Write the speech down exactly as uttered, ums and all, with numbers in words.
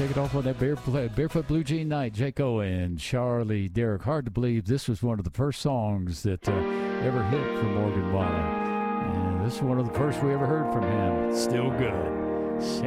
take it off on that bare, Barefoot Blue Jean Night. Jake Owen, Charlie Derrick. Hard to believe this was one of the first songs that uh, ever hit from Morgan Wallen. And this is one of the first we ever heard from him. Still good.